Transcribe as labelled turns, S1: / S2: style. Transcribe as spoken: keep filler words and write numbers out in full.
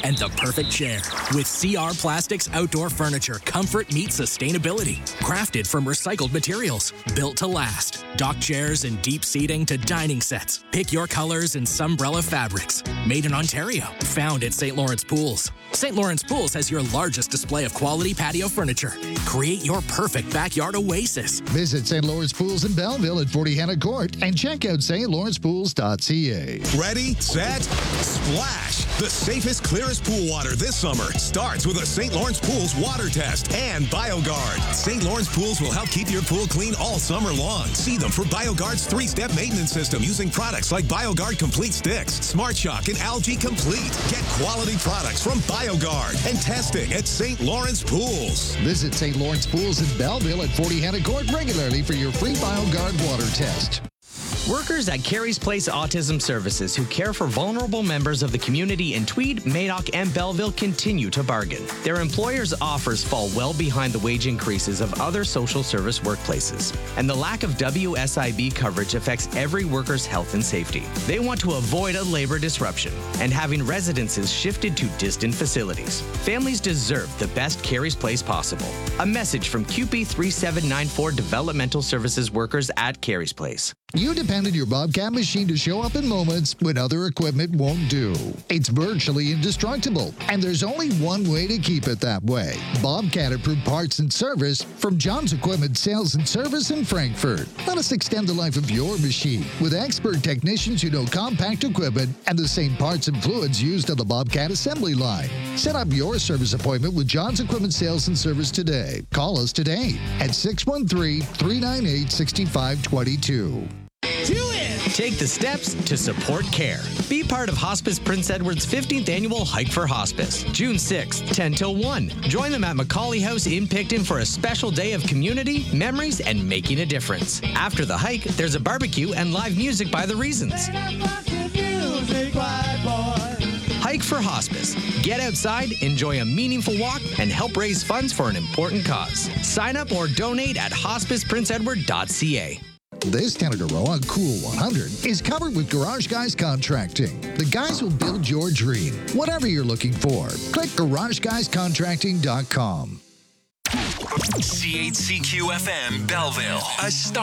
S1: and the perfect chair. With C R Plastics Outdoor Furniture, comfort meets sustainability. Crafted from recycled materials, built to last. Dock chairs and deep seating to dining sets. Pick your colors and Sunbrella fabrics. Made in Ontario. Found at Saint Lawrence Pools. Saint Lawrence Pools has your largest display of quality patio furniture. Create your perfect backyard oasis.
S2: Visit Saint Lawrence Pools in Belleville at forty Hannah Court and check out st lawrence pools dot c a.
S3: Ready, set, splash! The safest, clearest pool water this summer starts with a Saint Lawrence Pools water test and BioGuard. Saint Lawrence Pools will help keep your pool clean all summer long. See them for BioGuard's three-step maintenance system using products like BioGuard Complete Sticks, Smart Shock, and Algae Complete. Get quality products from BioGuard and testing at Saint Lawrence Pools.
S2: Visit Saint Lawrence Pools in Belleville at forty Hannah Court regularly for your free BioGuard water test.
S4: Workers at Carey's Place Autism Services who care for vulnerable members of the community in Tweed, Madoc, and Belleville continue to bargain. Their employers' offers fall well behind the wage increases of other social service workplaces, and the lack of W S I B coverage affects every worker's health and safety. They want to avoid a labor disruption and having residences shifted to distant facilities. Families deserve the best Carey's Place possible. A message from Q P three seven nine four Developmental Services Workers at Carey's Place.
S2: You depend on your Bobcat machine to show up in moments when other equipment won't do. It's virtually indestructible, and there's only one way to keep it that way. Bobcat approved parts and service from John's Equipment Sales and Service in Frankfurt. Let us extend the life of your machine with expert technicians who know compact equipment and the same parts and fluids used on the Bobcat assembly line. Set up your service appointment with John's Equipment Sales and Service today. Call us today at six one three, three nine eight, six five two two.
S4: Take the steps to support care. Be part of Hospice Prince Edward's fifteenth annual Hike for Hospice, June sixth, ten till one. Join them at Macaulay House in Picton for a special day of community, memories, and making a difference. After the hike, there's a barbecue and live music by The Reasons. Hike for Hospice. Get outside, enjoy a meaningful walk, and help raise funds for an important cause. Sign up or donate at hospice prince edward dot c a.
S2: This Canada Row on Cool one hundred is covered with Garage Guys Contracting. The guys will build your dream, whatever you're looking for. Click garage guys contracting dot com.
S5: C eight C Q F M Belleville, a star.